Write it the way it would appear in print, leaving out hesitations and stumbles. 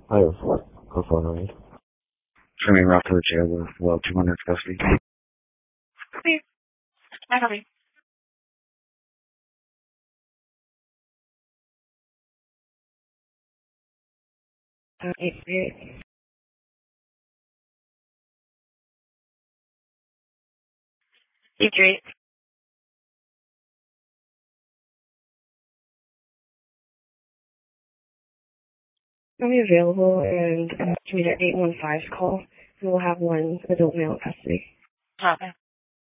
I have her phone ring. Turning around to the jail with well 200 custody. Please. I have you. Eight. 838. I'll be available and give me the 815 call. And we'll have one adult male in custody. Okay.